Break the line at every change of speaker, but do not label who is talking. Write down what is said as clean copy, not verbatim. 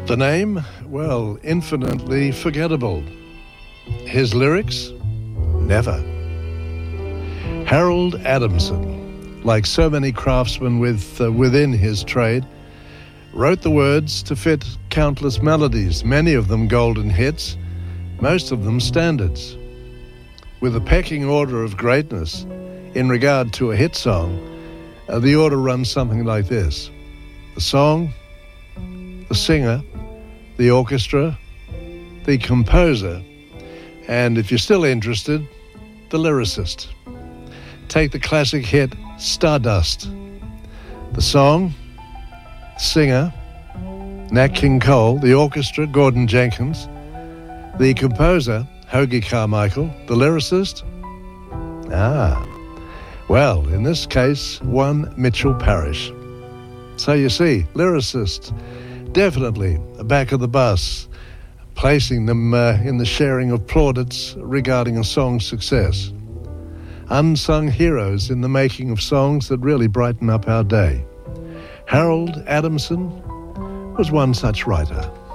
The name, well, infinitely forgettable. His lyrics, never. Harold Adamson, like so many craftsmen within his trade, wrote the words to fit countless melodies, many of them golden hits, most of them standards. With a pecking order of greatness in regard to a hit song, the order runs something like this: the song, the singer, the orchestra, the composer, and if you're still interested, the lyricist. Take the classic hit Stardust. The song, the singer, Nat King Cole, the orchestra, Gordon Jenkins, the composer, Hoagy Carmichael, the lyricist, well, in this case, one Mitchell Parish. So you see, lyricists, definitely back of the bus, placing them in the sharing of plaudits regarding a song's success. Unsung heroes in the making of songs that really brighten up our day. Harold Adamson was one such writer.